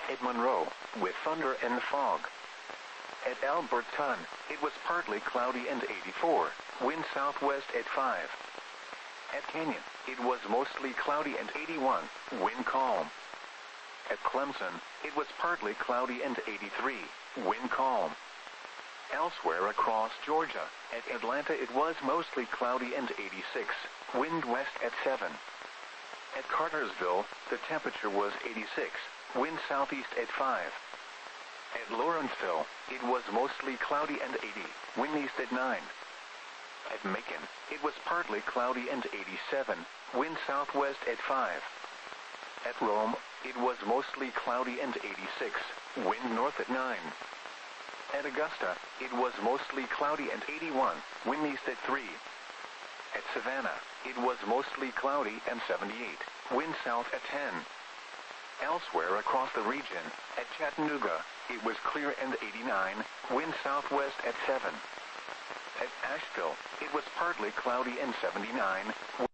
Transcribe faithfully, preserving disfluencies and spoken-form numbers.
At Monroe, with thunder and fog. At Alberton, it was partly cloudy and eighty-four, wind southwest at five. At Canyon, it was mostly cloudy and eighty-one, wind calm. At Clemson, it was partly cloudy and eighty-three, wind calm. Elsewhere across Georgia, at Atlanta it was mostly cloudy and eighty-six, wind west at seven. At Cartersville, the temperature was eighty-six, wind southeast at five. At Lawrenceville, it was mostly cloudy and eighty, wind east at nine. At Macon, it was partly cloudy and eighty-seven, wind southwest at five. At Rome, it was mostly cloudy and eighty-six, wind north at nine. At Augusta, it was mostly cloudy and eighty-one, wind east at three. At Savannah, it was mostly cloudy and seventy-eight, wind south at ten. Elsewhere across the region, at Chattanooga, it was clear and eighty-nine, wind southwest at seven. At Asheville, it was partly cloudy and seventy-nine,